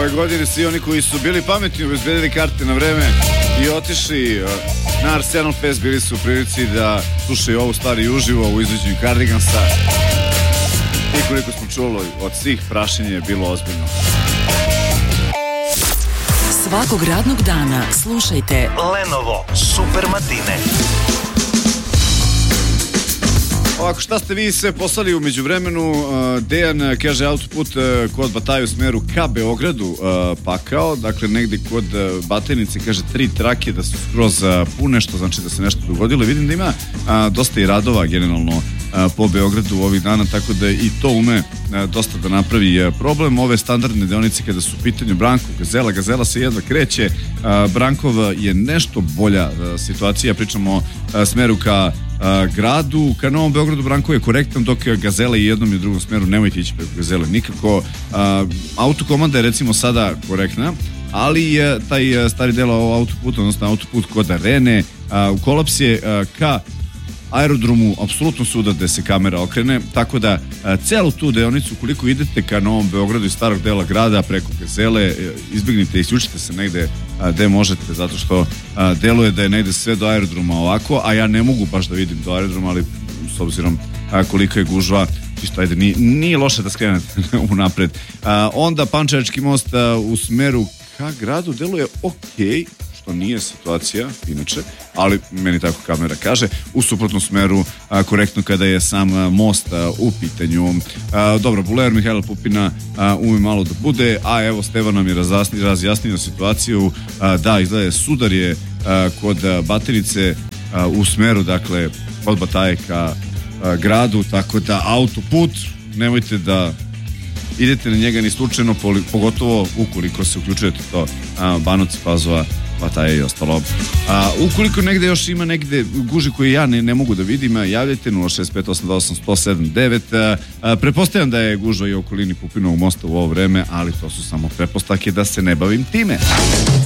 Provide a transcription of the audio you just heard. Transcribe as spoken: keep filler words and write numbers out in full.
ove godine svi oni koji su bili pametni, obezbedili karte na vreme i otišli na Arsenal Fest, bili su u prilici da slušaju ovu stvari uživo u izvođenju Cardigansa. I koliko smo čuli od svih, prašenje je bilo ozbiljno. Svakog radnog dana slušajte Lenovo Super Matine. Ovako, šta ste vi sve poslali u međuvremenu? Dejan kaže autoput kod Bataje u smeru ka Beogradu pakao, dakle negde kod Batajnice, kaže tri trake da su skroz pune, što znači da se nešto dogodilo. Vidim da ima dosta i radova generalno po Beogradu ovih dana, tako da i to ume dosta da napravi problem. Ove standardne deonice kada su u pitanju Brankov, Gazela, Gazela se jedva kreće, Brankov je nešto bolja situacija, pričamo o smeru ka gradu, ka Novom Beogradu. Brankov je korektan, dok Gazela i jednom i drugom smeru nemojte ići preko Gazele nikako. Autokomanda je recimo sada korektna, ali je taj stari deo autoputa, odnosno autoput kod Arene u kolaps je ka aerodromu apsolutno svuda gde se kamera okrene, tako da a, celu tu deonicu, koliko idete ka Novom Beogradu iz starog dela grada preko Gazele, izbjegnite i isključite se negde a, gde možete, zato što a, deluje da je negde sve do aerodroma ovako, a ja ne mogu baš da vidim do aerodroma, ali s obzirom a, kolika je gužva, čisto ajde, nije, nije loše da skrenete unapred. A, onda Pančevački most a, u smeru ka gradu deluje okej, što nije situacija inače, ali meni tako kamera kaže, u suprotnom smeru a, korektno kada je sam a, most a, u pitanju. A, dobro, Bulevar Mihajla Pupina a, ume malo da bude, a evo Stevan nam je razjasnio, razjasnio situaciju, a, da, izgleda je sudar je a, kod a, Batajnice a, u smeru, dakle, od Bataje ka a, gradu, tako da autoput, nemojte da idete na njega ni slučajno, pogotovo ukoliko se uključujete to a, Banovci, Pazova, Bataje i ostalo. A, ukoliko negde još ima negde guži koje ja ne, ne mogu da vidim, javljajte nula šest pet osam dva osam sto sedam devet. A, a, prepostavljam da je gužva i okolini Pupinovog mosta u ovo vreme, ali to su samo pretpostavke, da se ne bavim time.